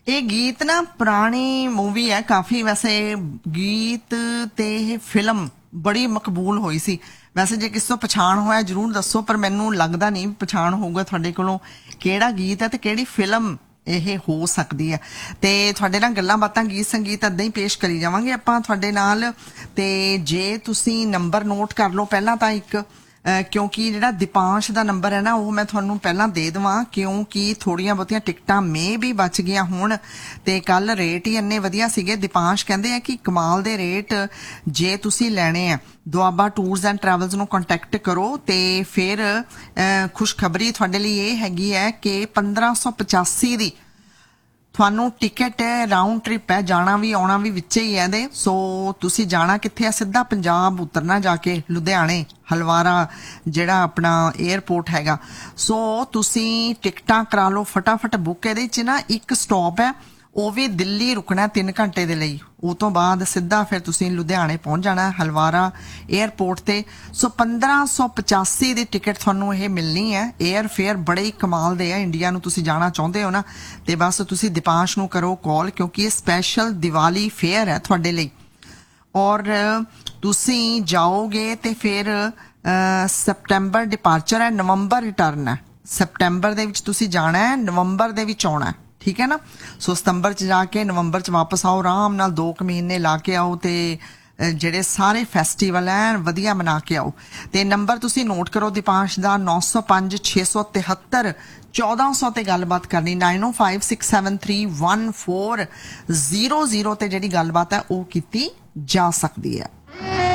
ਇਹ ਗੀਤ ਨਾ ਪੁਰਾਣੀ ਮੂਵੀ ਹੈ ਕਾਫੀ। ਵੈਸੇ ਗੀਤ ਤੇ ਇਹ ਫਿਲਮ ਬੜੀ ਮਕਬੂਲ ਹੋਈ ਸੀ। ਵੈਸੇ ਜੇ ਕਿਸੇ ਤੋਂ ਪਛਾਣ ਹੋਇਆ ਜ਼ਰੂਰ ਦੱਸੋ, ਪਰ ਮੈਨੂੰ ਲੱਗਦਾ ਨਹੀਂ ਪਛਾਣ ਹੋਊਗਾ ਤੁਹਾਡੇ ਕੋਲੋਂ ਕਿਹੜਾ ਗੀਤ ਹੈ ਤੇ ਕਿਹੜੀ ਫਿਲਮ ਇਹ ਹੋ ਸਕਦੀ ਹੈ। ਤੇ ਤੁਹਾਡੇ ਨਾਲ ਗੱਲਾਂ ਬਾਤਾਂ ਗੀਤ ਸੰਗੀਤ ਏਦਾਂ ਹੀ ਪੇਸ਼ ਕਰੀ ਜਾਵਾਂਗੇ ਆਪਾਂ ਤੁਹਾਡੇ ਨਾਲ। ਤੇ ਜੇ ਤੁਸੀਂ ਨੰਬਰ ਨੋਟ ਕਰ ਲਓ ਪਹਿਲਾਂ ਤਾਂ ਇੱਕ, ਕਿਉਂਕਿ ਜਿਹੜਾ ਦੀਪਾਂਸ਼ ਦਾ ਨੰਬਰ ਹੈ ਨਾ ਉਹ ਮੈਂ ਤੁਹਾਨੂੰ ਪਹਿਲਾਂ ਦੇ ਦੇਵਾਂ, ਕਿਉਂਕਿ ਥੋੜੀਆਂ ਬਹੁਤੀਆਂ ਟਿਕਟਾਂ ਮੇ ਵੀ ਬਚ ਗਈਆਂ ਹੁਣ ਤੇ ਕੱਲ ਰੇਟ ਹੀ ਇੰਨੇ ਵਧੀਆ ਸੀਗੇ। ਦੀਪਾਂਸ਼ ਕਹਿੰਦੇ ਆ ਕਿ ਕਮਾਲ ਦੇ ਰੇਟ ਜੇ ਤੁਸੀਂ ਲੈਣੇ ਆ ਦੁਆਬਾ ਟੂਰਸ ਐਂਡ ਟਰੈਵਲਸ ਨੂੰ ਕੰਟੈਕਟ ਕਰੋ। ਤੇ ਫਿਰ ਖੁਸ਼ਖਬਰੀ ਤੁਹਾਡੇ ਲਈ ਇਹ ਹੈਗੀ ਹੈ ਕਿ 1585 ਦੀ ਤੁਹਾਨੂੰ ਟਿਕਟ ਹੈ, ਰਾਊਂਡ ਟ੍ਰਿਪ ਹੈ, ਜਾਣਾ ਵੀ ਆਉਣਾ ਵੀ ਵਿੱਚੇ ਹੀ ਹੈ ਇਹਦੇ। ਸੋ ਤੁਸੀਂ ਜਾਣਾ ਕਿੱਥੇ ਆ? ਸਿੱਧਾ ਪੰਜਾਬ ਉਤਰਨਾ ਜਾ ਕੇ ਲੁਧਿਆਣੇ ਹਲਵਾਰਾ ਜਿਹੜਾ ਆਪਣਾ 에ਅਰਪੋਰਟ ਹੈਗਾ। ਸੋ ਤੁਸੀਂ ਟਿਕਟਾਂ ਕਰਾ ਲਓ ਫਟਾਫਟ ਬੁੱਕ। ਇਹਦੇ 'ਚ ਨਾ ਇੱਕ ਸਟਾਪ ਹੈ, ਉਹ ਵੀ ਦਿੱਲੀ ਰੁਕਣਾ 3 ਘੰਟੇ ਦੇ ਲਈ। ਉਹ ਤੋਂ ਬਾਅਦ ਸਿੱਧਾ ਫਿਰ ਤੁਸੀਂ ਲੁਧਿਆਣੇ ਪਹੁੰਚ ਜਾਣਾ ਹਲਵਾਰਾ 에ਅਰਪੋਰਟ ਤੇ। ਸੋ 1585 ਦੀ ਟਿਕਟ ਤੁਹਾਨੂੰ ਇਹ ਮਿਲਣੀ ਹੈ। 에ਅਰ ਫੇਅਰ ਬੜੇ ਹੀ ਕਮਾਲ ਦੇ ਆ। ਇੰਡੀਆ ਨੂੰ ਤੁਸੀਂ ਜਾਣਾ ਚਾਹੁੰਦੇ ਹੋ ਨਾ ਤੇ ਬਸ ਤੁਸੀਂ ਦੀਪਾਂਸ਼ ਨੂੰ ਕਰੋ ਕਾਲ, ਕਿਉਂਕਿ ਇਹ ਸਪੈਸ਼ਲ ਦੀਵਾਲੀ ਫੇਅਰ ਹੈ ਤੁਹਾਡੇ ਲਈ। ਔਰ ਤੁਸੀਂ ਜਾਓਗੇ ਤੇ ਫਿਰ ਸਪਟੈਂਬਰ ਡਿਪਾਰਚਰ ਹੈ, ਨਵੰਬਰ ਰਿਟਰਨ ਹੈ। ਸਪਟੈਂਬਰ ਦੇ ਵਿੱਚ ਤੁਸੀਂ ਜਾਣਾ ਹੈ, ਨਵੰਬਰ ਦੇ ਵਿੱਚ ਆਉਣਾ, ਠੀਕ ਹੈ ਨਾ। ਸੋ ਸਤੰਬਰ 'ਚ ਜਾ ਕੇ ਨਵੰਬਰ 'ਚ ਵਾਪਸ ਆਓ, ਆਰਾਮ ਨਾਲ 2 ਮਹੀਨੇ ਲਾ ਕੇ ਆਓ ਤੇ ਜਿਹੜੇ ਸਾਰੇ ਫੈਸਟੀਵਲ ਹੈ ਵਧੀਆ ਮਨਾ ਕੇ ਆਓ। ਤੇ ਨੰਬਰ ਤੁਸੀਂ ਨੋਟ ਕਰੋ ਦੀਪਾਂਸ਼ ਦਾ 905 673 1400 ਤੇ ਗੱਲਬਾਤ ਕਰਨੀ। 9056731400 ਤੇ ਜਿਹੜੀ ਗੱਲਬਾਤ ਹੈ ਉਹ ਕੀਤੀ ਜਾ ਸਕਦੀ ਹੈ।